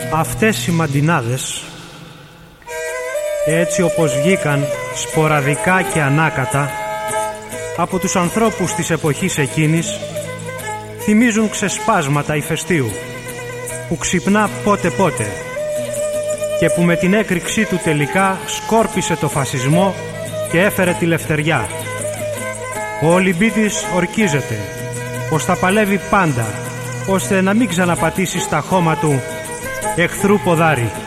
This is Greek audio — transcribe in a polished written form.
Αυτές οι μαντινάδες, έτσι όπως βγήκαν σποραδικά και ανάκατα από τους ανθρώπους της εποχής εκείνης, θυμίζουν ξεσπάσματα ηφαιστείου που ξυπνά πότε-πότε και που με την έκρηξή του τελικά σκόρπισε το φασισμό και έφερε τη λευτεριά. Ο Ολυμπίτης ορκίζεται πως θα παλεύει πάντα ώστε να μην ξαναπατήσει στα χώμα του εχθρού ποδάρι.